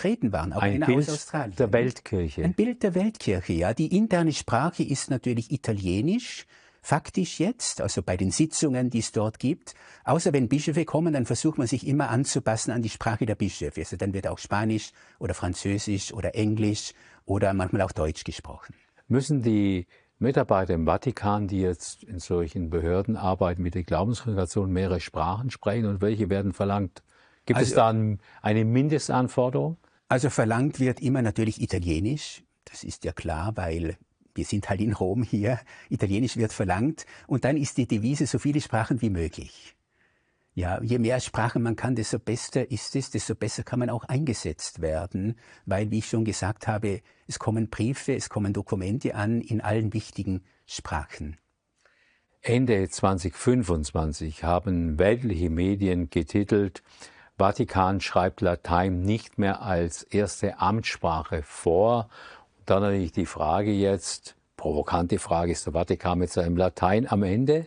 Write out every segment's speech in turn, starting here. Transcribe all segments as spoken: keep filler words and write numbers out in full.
vertreten waren, auch ein einer Bild aus Australien. der Weltkirche. Ein Bild der Weltkirche, ja. Die interne Sprache ist natürlich Italienisch, faktisch jetzt, also bei den Sitzungen, die es dort gibt. Außer wenn Bischöfe kommen, dann versucht man sich immer anzupassen an die Sprache der Bischöfe. Also dann wird auch Spanisch oder Französisch oder Englisch oder manchmal auch Deutsch gesprochen. Müssen die Mitarbeiter im Vatikan, die jetzt in solchen Behörden arbeiten, mit der Glaubenskongregation mehrere Sprachen sprechen und welche werden verlangt? Gibt Also, es da eine Mindestanforderung? Also verlangt wird immer natürlich Italienisch. Das ist ja klar, weil wir sind halt in Rom hier. Italienisch wird verlangt. Und dann ist die Devise so viele Sprachen wie möglich. Ja, je mehr Sprachen man kann, desto besser ist es, desto besser kann man auch eingesetzt werden, weil, wie ich schon gesagt habe, es kommen Briefe, es kommen Dokumente an in allen wichtigen Sprachen. Ende zweitausendfünfundzwanzig haben weltliche Medien getitelt, Vatikan schreibt Latein nicht mehr als erste Amtssprache vor. Und dann natürlich die Frage jetzt, provokante Frage, ist der Vatikan mit seinem Latein am Ende?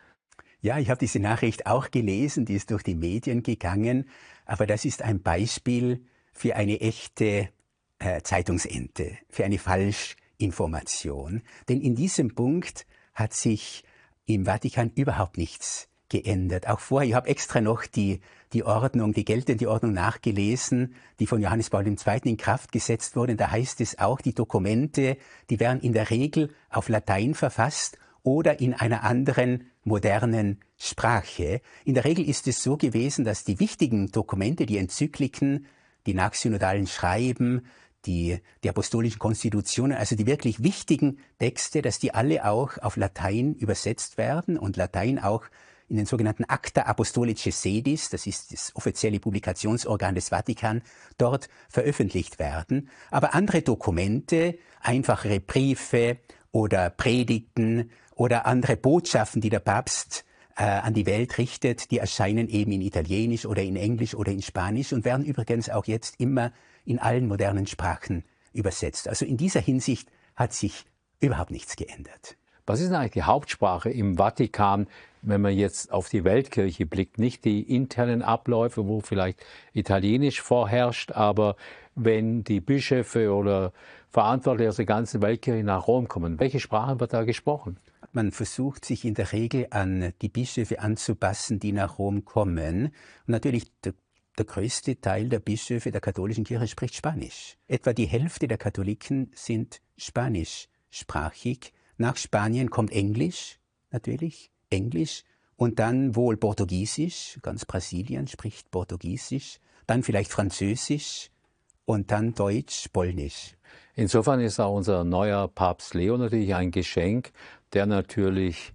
Ja, ich habe diese Nachricht auch gelesen, die ist durch die Medien gegangen, aber das ist ein Beispiel für eine echte äh, Zeitungsente, für eine Falschinformation. Denn in diesem Punkt hat sich im Vatikan überhaupt nichts geändert. Auch vorher, ich habe extra noch die, die Ordnung, die geltende Ordnung nachgelesen, die von Johannes Paul der Zweite in Kraft gesetzt wurde. Da heißt es auch, die Dokumente, die werden in der Regel auf Latein verfasst oder in einer anderen modernen Sprache. In der Regel ist es so gewesen, dass die wichtigen Dokumente, die Enzykliken, die nachsynodalen Schreiben, die, die apostolischen Konstitutionen, also die wirklich wichtigen Texte, dass die alle auch auf Latein übersetzt werden und Latein auch in den sogenannten Acta Apostolicae Sedis, das ist das offizielle Publikationsorgan des Vatikan, dort veröffentlicht werden. Aber andere Dokumente, einfachere Briefe oder Predigten oder andere Botschaften, die der Papst äh, an die Welt richtet, die erscheinen eben in Italienisch oder in Englisch oder in Spanisch und werden übrigens auch jetzt immer in allen modernen Sprachen übersetzt. Also in dieser Hinsicht hat sich überhaupt nichts geändert. Was ist denn eigentlich die Hauptsprache im Vatikan, wenn man jetzt auf die Weltkirche blickt? Nicht die internen Abläufe, wo vielleicht Italienisch vorherrscht, aber wenn die Bischöfe oder Verantwortliche aus der ganzen Weltkirche nach Rom kommen, welche Sprache wird da gesprochen? Man versucht sich in der Regel an die Bischöfe anzupassen, die nach Rom kommen. Und natürlich der, der größte Teil der Bischöfe der katholischen Kirche spricht Spanisch. Etwa die Hälfte der Katholiken sind spanischsprachig. Nach Spanien kommt Englisch, natürlich, Englisch, und dann wohl Portugiesisch, ganz Brasilien spricht Portugiesisch, dann vielleicht Französisch und dann Deutsch, Polnisch. Insofern ist auch unser neuer Papst Leo natürlich ein Geschenk, der natürlich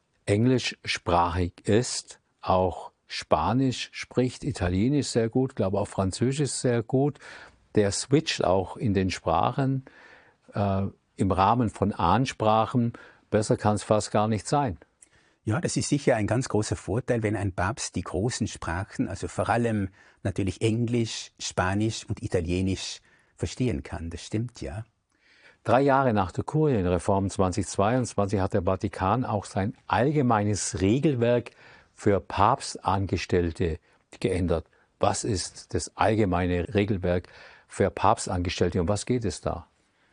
englischsprachig ist, auch Spanisch spricht, Italienisch sehr gut, glaube auch Französisch sehr gut. Der switcht auch in den Sprachen äh, im Rahmen von Ansprachen. Besser kann es fast gar nicht sein. Ja, das ist sicher ein ganz großer Vorteil, wenn ein Papst die großen Sprachen, also vor allem natürlich Englisch, Spanisch und Italienisch verstehen kann. Das stimmt, ja. Drei Jahre nach der Kurienreform zweitausendzweiundzwanzig hat der Vatikan auch sein allgemeines Regelwerk für Papstangestellte geändert. Was ist das allgemeine Regelwerk für Papstangestellte und was geht es da?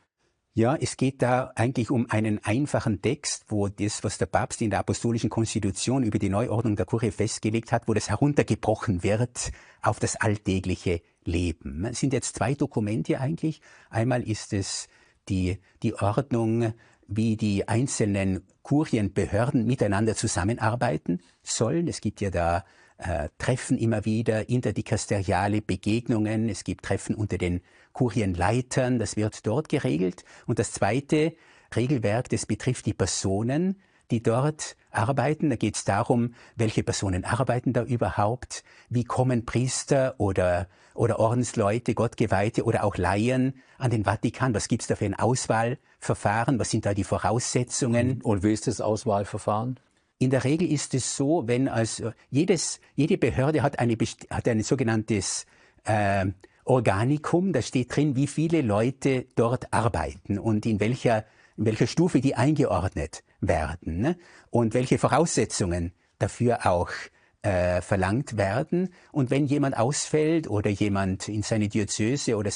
Ja, es geht da eigentlich um einen einfachen Text, wo das, was der Papst in der apostolischen Konstitution über die Neuordnung der Kurie festgelegt hat, wo das heruntergebrochen wird auf das alltägliche Leben. Es sind jetzt zwei Dokumente eigentlich. Einmal ist es die, die Ordnung, wie die einzelnen Kurienbehörden miteinander zusammenarbeiten sollen. Es gibt ja da äh, Treffen immer wieder, interdikasteriale Begegnungen. Es gibt Treffen unter den Kurienleitern, das wird dort geregelt. Und das zweite Regelwerk, das betrifft die Personen, die dort arbeiten. Da geht es darum, welche Personen arbeiten da überhaupt, wie kommen Priester oder, oder Ordensleute, Gottgeweihte oder auch Laien an den Vatikan, was gibt es da für ein Auswahlverfahren, was sind da die Voraussetzungen. Und wie ist das Auswahlverfahren? In der Regel ist es so, wenn also jedes, jede Behörde hat, eine, hat ein sogenanntes äh, Organikum, da steht drin, wie viele Leute dort arbeiten und in welcher, in welcher Stufe die eingeordnet werden, ne? Und welche Voraussetzungen dafür auch äh, verlangt werden. Und wenn jemand ausfällt oder jemand in seine Diözese oder